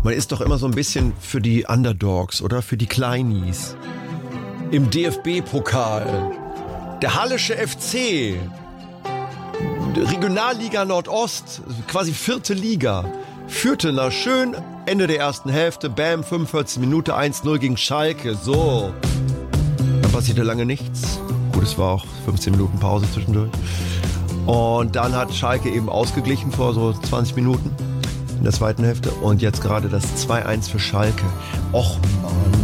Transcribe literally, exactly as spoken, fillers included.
Man ist doch immer so ein bisschen für die Underdogs, oder? Für die Kleinies. Im D F B-Pokal. Der Hallische F C. Regionalliga Nordost. Quasi vierte Liga. Führte nach schön Ende der ersten Hälfte. Bam, fünfundvierzig Minuten, eins null gegen Schalke. So. Dann passierte lange nichts. Gut, es war auch fünfzehn Minuten Pause zwischendurch. Und dann hat Schalke eben ausgeglichen vor so zwanzig Minuten in der zweiten Hälfte. Und jetzt gerade das zwei eins für Schalke. Och Mann.